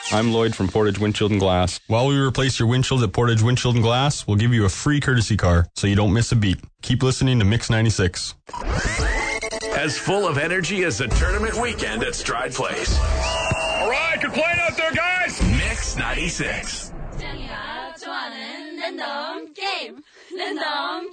I'm Lloyd from Portage Windshield and Glass. While we replace your windshield at Portage Windshield and Glass, we'll give you a free courtesy car, so you don't miss a beat. Keep listening to Mix 96. As full of energy as a tournament weekend at Stride Place. All right, good playing out there, guys. Mix 96. 좋아하는 랜덤 게임. 랜덤